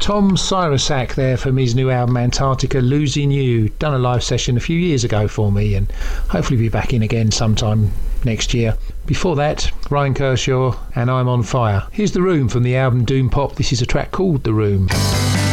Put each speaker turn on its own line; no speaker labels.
Tom Syrosak there from his new album Antarctica, Losing You. Done a live session a few years ago for me, and hopefully be back in again sometime next year. Before that, Ryan Kershaw and I'm on Fire. Here's The Room from the album Doom Pop. This is a track called The Room.